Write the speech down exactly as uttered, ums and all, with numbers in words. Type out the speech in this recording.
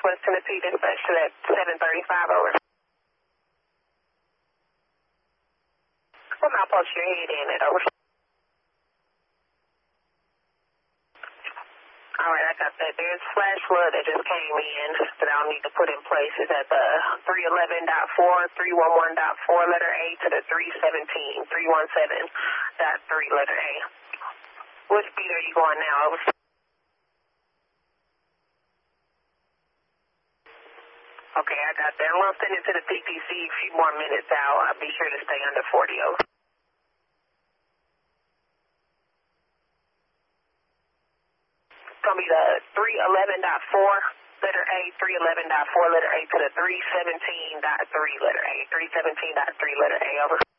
West Tennessee dispatch at seven thirty-five, over. What milepost your head in at, over? All right, I got that. There's flash flood that just came in that I'll need to put in place. It's at the three eleven point four, three eleven point four letter A to the three seventeen, three seventeen point three letter A. What speed are you going now, over? Okay, I got that. I'm going to send it to the P T C a few more minutes out. I'll be sure to stay under forty, over. It's going to be the three eleven point four letter A, three eleven point four letter A to the three seventeen point three letter A, three seventeen point three letter A, over.